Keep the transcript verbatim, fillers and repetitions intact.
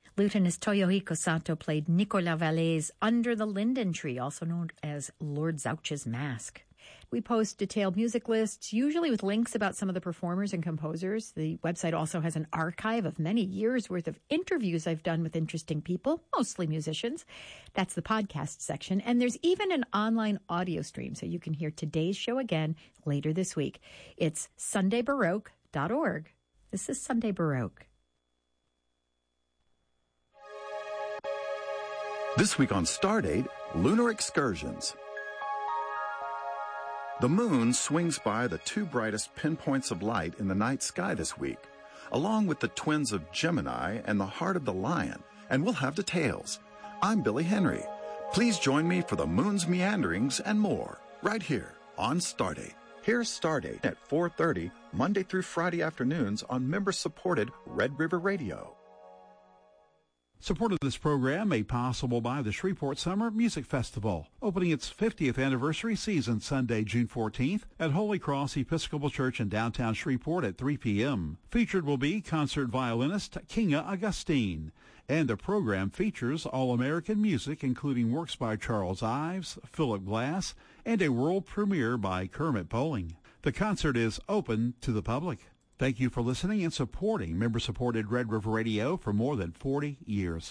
Lutenist Toyohiko Sato played Nicolas Vallet's Under the Linden Tree, also known as Lord Zouch's Mask. We post detailed music lists, usually with links about some of the performers and composers. The website also has an archive of many years' worth of interviews I've done with interesting people, mostly musicians. That's the podcast section. And there's even an online audio stream, so you can hear today's show again later this week. It's sunday baroque dot org. This is Sunday Baroque. This week on Stardate, lunar excursions. The moon swings by the two brightest pinpoints of light in the night sky this week, along with the twins of Gemini and the heart of the lion, and we'll have details. I'm Billy Henry. Please join me for the moon's meanderings and more, right here on Stardate. Here's Stardate at four thirty, Monday through Friday afternoons on member-supported Red River Radio. Support of this program made possible by the Shreveport Summer Music Festival, opening its fiftieth anniversary season Sunday, June fourteenth at Holy Cross Episcopal Church in downtown Shreveport at three p.m. Featured will be concert violinist Kinga Augustine, and the program features all-American music including works by Charles Ives, Philip Glass, and a world premiere by Kermit Poling. The concert is open to the public. Thank you for listening and supporting member-supported Red River Radio for more than forty years.